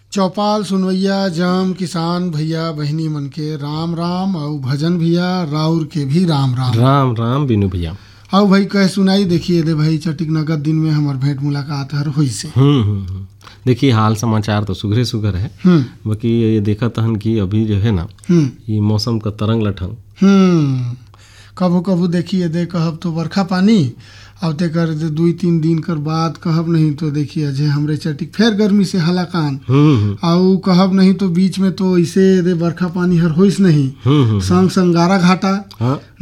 चौपाल सुनवैया जाम किसान भैया बहिनी मन के राम राम और भजन भैया राउर के भी राम राम। राम राम बिनु भैया। आओ भाई कह सुनाई देखिए दे भाई चटिक नगद दिन में हमार भेंट मुलाकात हर हुई से। देखिए हाल समाचार तो सुघरे सुघर है, बाकी ये देखा तहन कि अभी जो है ना ये मौसम का तरंग लठंग कबो कबो देखिए दे कहब तो बरखा पानी अब ते कर 2-3 दिन कर बाद कहब नहीं तो देखिए अजय हमरे चटिक फिर गर्मी से हलाकान आउ कहब नहीं तो बीच में तो ऐसे दे बरखा पानी हर होइस नहीं संग संगारा घाटा